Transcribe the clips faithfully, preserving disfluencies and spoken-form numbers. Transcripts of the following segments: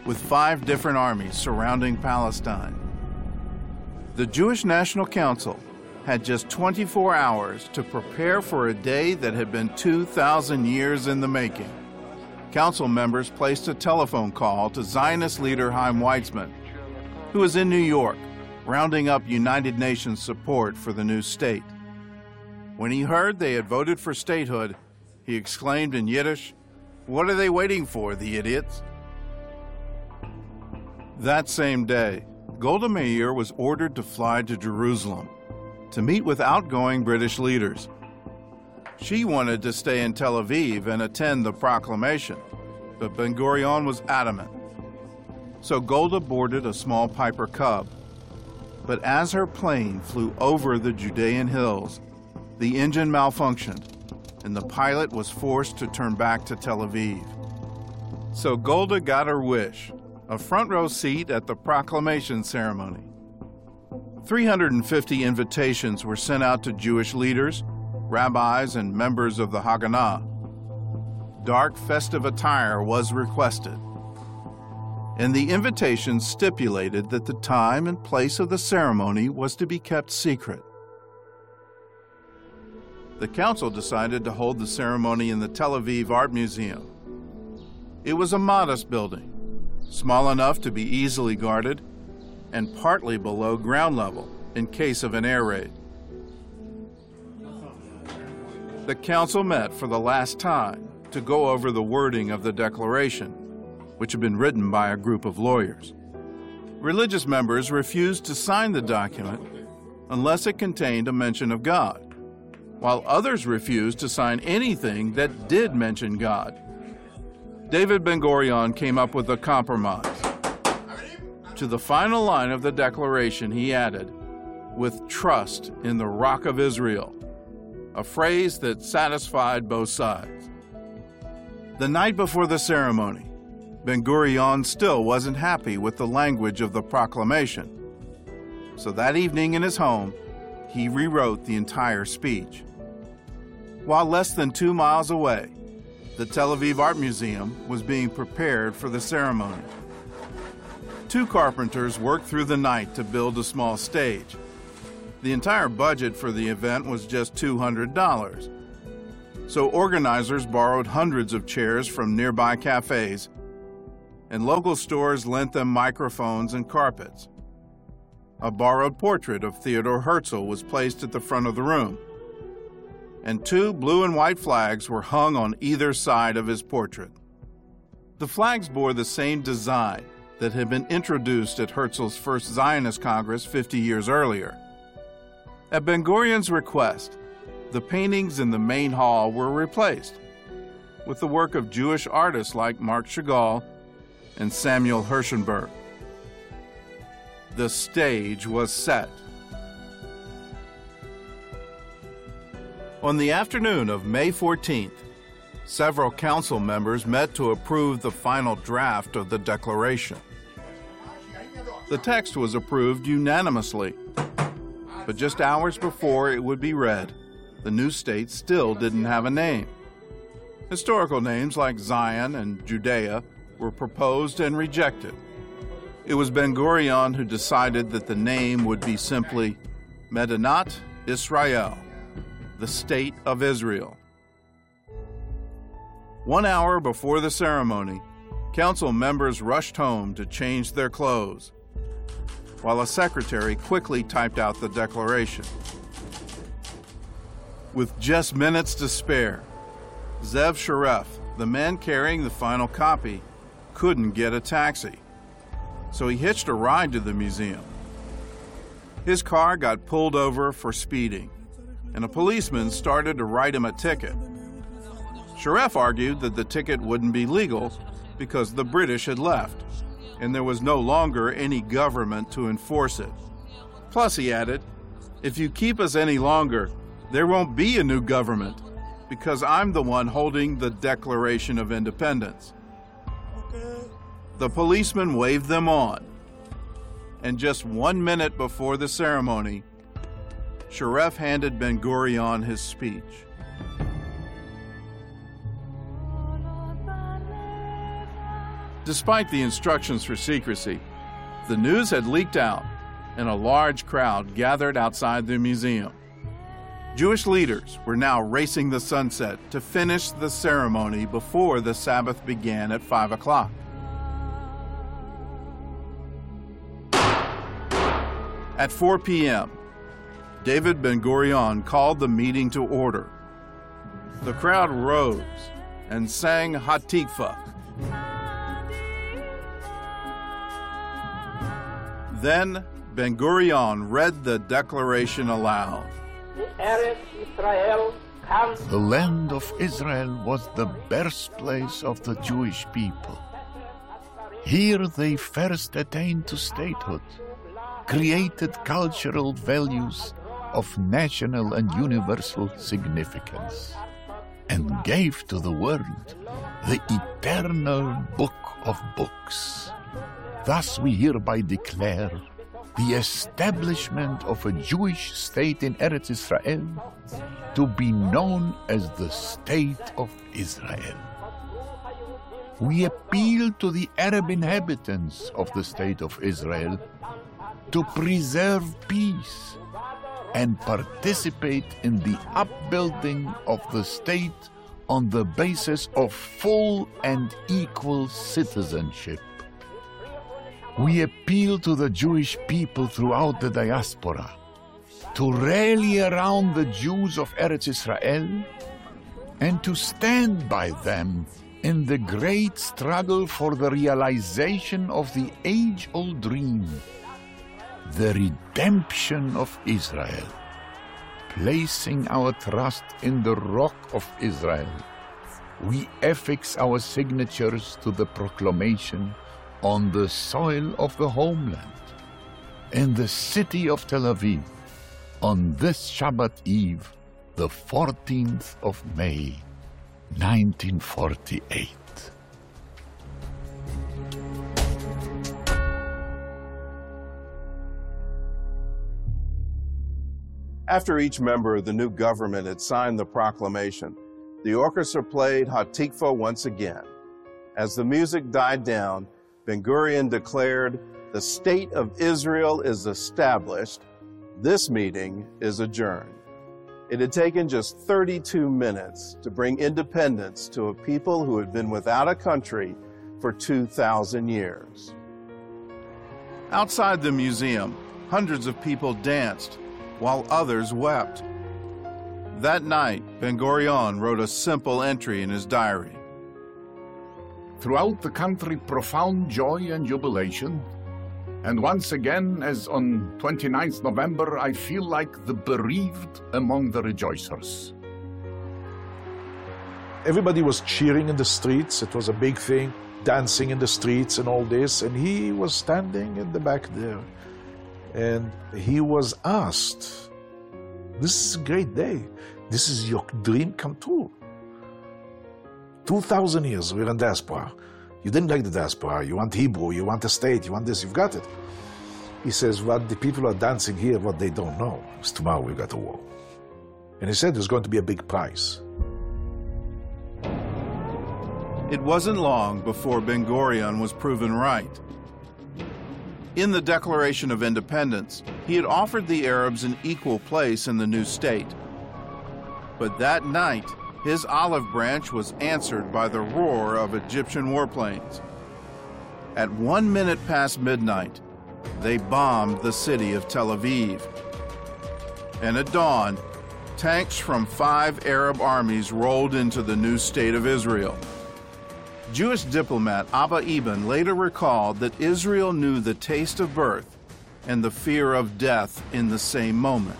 with five different armies surrounding Palestine. The Jewish National Council had just twenty-four hours to prepare for a day that had been two thousand years in the making. Council members placed a telephone call to Zionist leader Chaim Weizmann, who was in New York, rounding up United Nations support for the new state. When he heard they had voted for statehood, he exclaimed in Yiddish, "What are they waiting for, the idiots?" That same day, Golda Meir was ordered to fly to Jerusalem to meet with outgoing British leaders. She wanted to stay in Tel Aviv and attend the proclamation, but Ben-Gurion was adamant. So Golda boarded a small Piper Cub. But as her plane flew over the Judean hills, the engine malfunctioned, and the pilot was forced to turn back to Tel Aviv. So Golda got her wish, a front row seat at the proclamation ceremony. three hundred fifty invitations were sent out to Jewish leaders, rabbis, and members of the Haganah. Dark festive attire was requested, and the invitations stipulated that the time and place of the ceremony was to be kept secret. The council decided to hold the ceremony in the Tel Aviv Art Museum. It was a modest building, small enough to be easily guarded, and partly below ground level in case of an air raid. The council met for the last time to go over the wording of the declaration, which had been written by a group of lawyers. Religious members refused to sign the document unless it contained a mention of God, while others refused to sign anything that did mention God. David Ben-Gurion came up with a compromise. To the final line of the declaration, he added, "with trust in the Rock of Israel," a phrase that satisfied both sides. The night before the ceremony, Ben-Gurion still wasn't happy with the language of the proclamation. So that evening in his home, he rewrote the entire speech. While less than two miles away, the Tel Aviv Art Museum was being prepared for the ceremony. Two carpenters worked through the night to build a small stage. The entire budget for the event was just two hundred dollars. So organizers borrowed hundreds of chairs from nearby cafes, and local stores lent them microphones and carpets. A borrowed portrait of Theodor Herzl was placed at the front of the room, and two blue and white flags were hung on either side of his portrait. The flags bore the same design that had been introduced at Herzl's first Zionist Congress fifty years earlier. At Ben-Gurion's request, the paintings in the main hall were replaced with the work of Jewish artists like Marc Chagall and Samuel Hirschenberg. The stage was set. On the afternoon of May fourteenth, several council members met to approve the final draft of the declaration. The text was approved unanimously, but just hours before it would be read, the new state still didn't have a name. Historical names like Zion and Judea were proposed and rejected. It was Ben-Gurion who decided that the name would be simply Medinat Israel, the State of Israel. One hour before the ceremony, council members rushed home to change their clothes, while a secretary quickly typed out the declaration. With just minutes to spare, Zev Sharef, the man carrying the final copy, couldn't get a taxi, so he hitched a ride to the museum. His car got pulled over for speeding, and a policeman started to write him a ticket. Sharef argued that the ticket wouldn't be legal because the British had left, and there was no longer any government to enforce it. Plus, he added, "If you keep us any longer, there won't be a new government, because I'm the one holding the Declaration of Independence." Okay. The policeman waved them on, and just one minute before the ceremony, Sharef handed Ben-Gurion his speech. Despite the instructions for secrecy, the news had leaked out, and a large crowd gathered outside the museum. Jewish leaders were now racing the sunset to finish the ceremony before the Sabbath began at five o'clock. At four p m, David Ben-Gurion called the meeting to order. The crowd rose and sang Hatikvah. Then Ben-Gurion read the declaration aloud. The land of Israel was the birthplace of the Jewish people. Here they first attained to statehood, created cultural values of national and universal significance, and gave to the world the eternal book of books. Thus we hereby declare the establishment of a Jewish state in Eretz Israel to be known as the State of Israel. We appeal to the Arab inhabitants of the State of Israel to preserve peace and participate in the upbuilding of the state on the basis of full and equal citizenship. We appeal to the Jewish people throughout the diaspora to rally around the Jews of Eretz Israel and to stand by them in the great struggle for the realization of the age-old dream, the redemption of Israel. Placing our trust in the Rock of Israel, we affix our signatures to the proclamation on the soil of the homeland, in the city of Tel Aviv, on this Shabbat Eve, the fourteenth of May, nineteen forty-eight. After each member of the new government had signed the proclamation, the orchestra played Hatikvah once again. As the music died down, Ben-Gurion declared, "The state of Israel is established. This meeting is adjourned." It had taken just thirty-two minutes to bring independence to a people who had been without a country for two thousand years. Outside the museum, hundreds of people danced while others wept. That night, Ben-Gurion wrote a simple entry in his diary. Throughout the country, profound joy and jubilation. And once again, as on twenty-ninth of November, I feel like the bereaved among the rejoicers. Everybody was cheering in the streets. It was a big thing, dancing in the streets and all this. And he was standing in the back there. And he was asked, "This is a great day. This is your dream come true. Two thousand years we're in diaspora. You didn't like the diaspora. You want Hebrew, you want a state, you want this, you've got it." He says, "What the people are dancing here, what they don't know is tomorrow we've got a war." And he said there's going to be a big prize. It wasn't long before Ben-Gurion was proven right. In the Declaration of Independence, he had offered the Arabs an equal place in the new state. But that night, his olive branch was answered by the roar of Egyptian warplanes. At one minute past midnight, they bombed the city of Tel Aviv. And at dawn, tanks from five Arab armies rolled into the new state of Israel. Jewish diplomat Abba Eban later recalled that Israel knew the taste of birth and the fear of death in the same moment.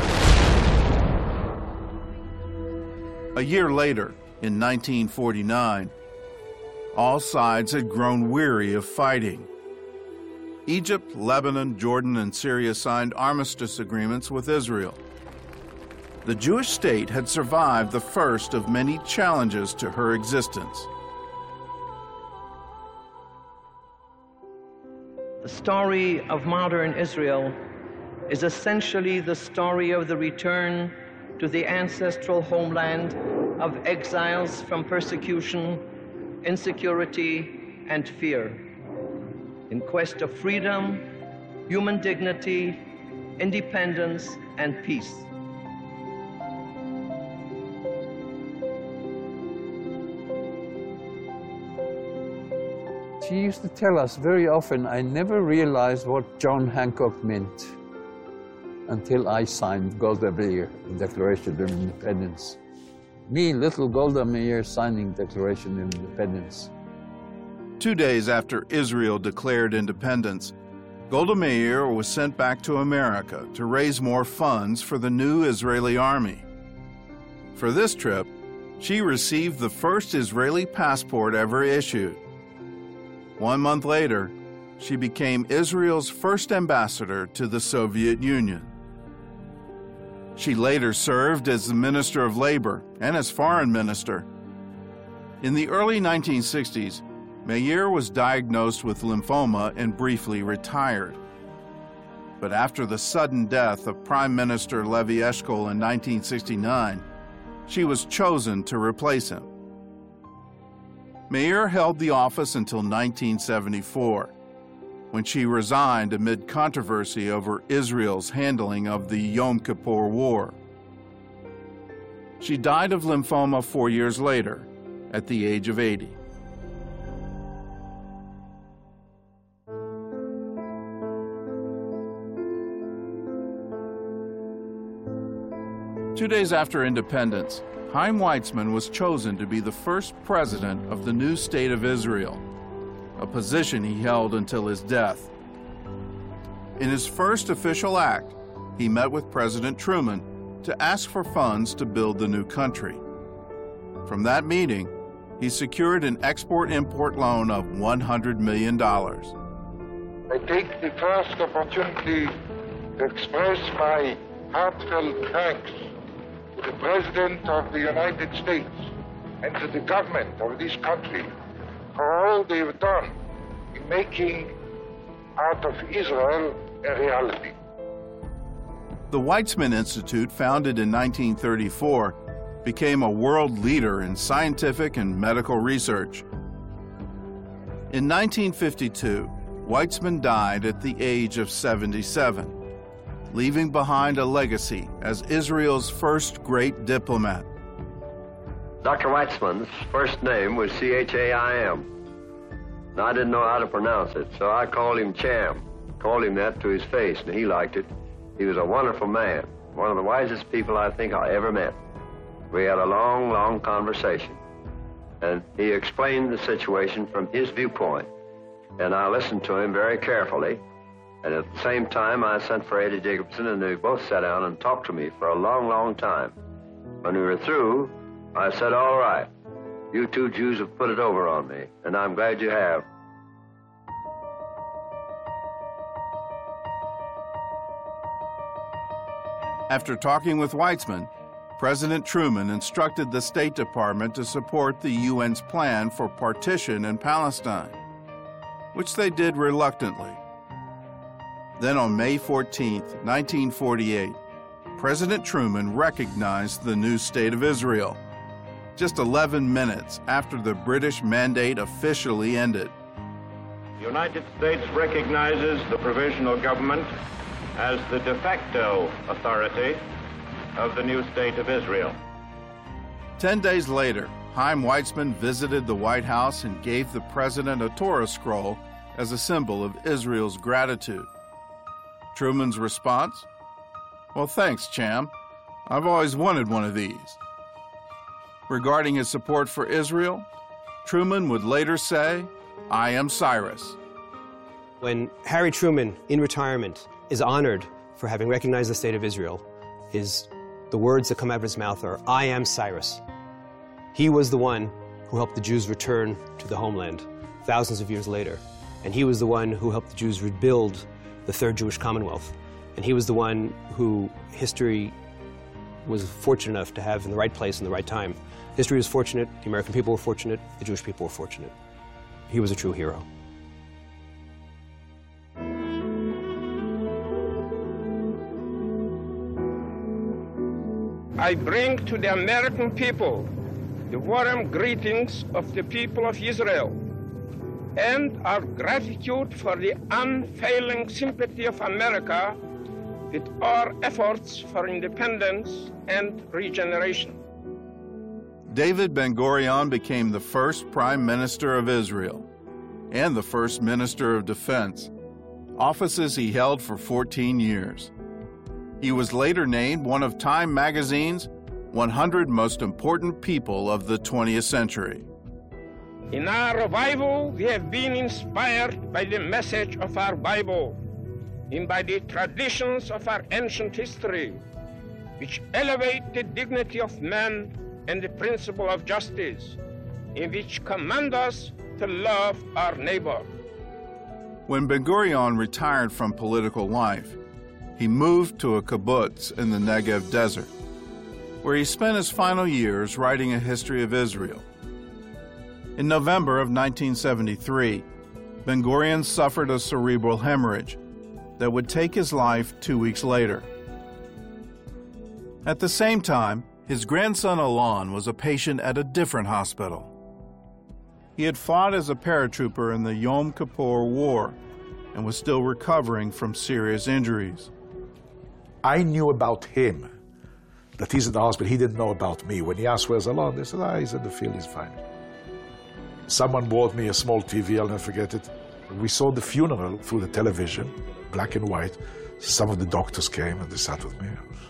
A year later, in nineteen forty-nine, all sides had grown weary of fighting. Egypt, Lebanon, Jordan, and Syria signed armistice agreements with Israel. The Jewish state had survived the first of many challenges to her existence. The story of modern Israel is essentially the story of the return to the ancestral homeland of exiles from persecution, insecurity, and fear, in quest of freedom, human dignity, independence, and peace. She used to tell us very often, I never realized what John Hancock meant until I signed Golda Meir, the Declaration of Independence. Me, little Golda Meir, signing Declaration of Independence. Two days after Israel declared independence, Golda Meir was sent back to America to raise more funds for the new Israeli army. For this trip, she received the first Israeli passport ever issued. One month later, she became Israel's first ambassador to the Soviet Union. She later served as the Minister of Labor and as Foreign Minister. In the early nineteen sixties, Meir was diagnosed with lymphoma and briefly retired. But after the sudden death of Prime Minister Levi Eshkol in nineteen sixty-nine, she was chosen to replace him. Meir held the office until nineteen seventy-four, when she resigned amid controversy over Israel's handling of the Yom Kippur War. She died of lymphoma four years later, at the age of eighty. Two days after independence, Chaim Weizmann was chosen to be the first president of the new state of Israel, a position he held until his death. In his first official act, he met with President Truman to ask for funds to build the new country. From that meeting, he secured an export-import loan of one hundred million dollars. I take the first opportunity to express my heartfelt thanks to the President of the United States and to the government of this country for all they've done in making out of Israel a reality. The Weizmann Institute, founded in nineteen thirty-four, became a world leader in scientific and medical research. In nineteen fifty-two, Weizmann died at the age of seventy-seven, leaving behind a legacy as Israel's first great diplomat. Doctor Weizmann's first name was C H A I M. And I didn't know how to pronounce it, so I called him Cham. Called him that to his face, and he liked it. He was a wonderful man, one of the wisest people I think I ever met. We had a long, long conversation, and he explained the situation from his viewpoint, and I listened to him very carefully. And at the same time, I sent for Eddie Jacobson, and they both sat down and talked to me for a long, long time. When we were through, I said, all right, you two Jews have put it over on me, and I'm glad you have. After talking with Weizmann, President Truman instructed the State Department to support the U N's plan for partition in Palestine, which they did reluctantly. Then on May fourteenth, nineteen forty-eight, President Truman recognized the new state of Israel, just eleven minutes after the British mandate officially ended. The United States recognizes the provisional government as the de facto authority of the new state of Israel. Ten days later, Chaim Weizmann visited the White House and gave the president a Torah scroll as a symbol of Israel's gratitude. Truman's response? Well, thanks, Cham. I've always wanted one of these. Regarding his support for Israel, Truman would later say, I am Cyrus. When Harry Truman, in retirement, is honored for having recognized the state of Israel, his, the words that come out of his mouth are, I am Cyrus. He was the one who helped the Jews return to the homeland thousands of years later. And he was the one who helped the Jews rebuild the Third Jewish Commonwealth. And he was the one who history was fortunate enough to have in the right place in the right time. History was fortunate, the American people were fortunate, the Jewish people were fortunate. He was a true hero. I bring to the American people the warm greetings of the people of Israel. and our gratitude for the unfailing sympathy of America with our efforts for independence and regeneration. David Ben-Gurion became the first Prime Minister of Israel and the first Minister of Defense, offices he held for fourteen years. He was later named one of Time magazine's one hundred most important people of the twentieth century. In our revival, we have been inspired by the message of our Bible and by the traditions of our ancient history, which elevate the dignity of man and the principle of justice, and which command us to love our neighbor. When Ben-Gurion retired from political life, he moved to a kibbutz in the Negev desert, where he spent his final years writing a history of Israel. In November of nineteen seventy-three, Ben-Gurion suffered a cerebral hemorrhage that would take his life two weeks later. At the same time, his grandson Alon was a patient at a different hospital. He had fought as a paratrooper in the Yom Kippur War and was still recovering from serious injuries. I knew about him, that he's in the hospital. He didn't know about me. When he asked, where's Alon? They said, ah, he's in the field, he's fine. Someone bought me a small T V, I'll never forget it. We saw the funeral through the television, black and white. Some of the doctors came and they sat with me.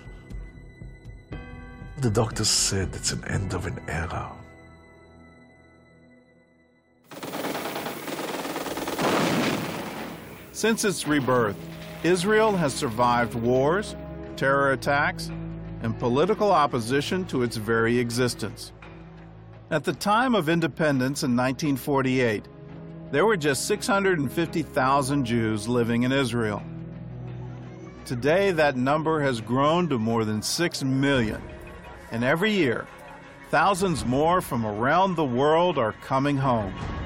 The doctors said it's an end of an era. Since its rebirth, Israel has survived wars, terror attacks, and political opposition to its very existence. At the time of independence in nineteen forty-eight, there were just six hundred fifty thousand Jews living in Israel. Today, that number has grown to more than six million, and every year, thousands more from around the world are coming home.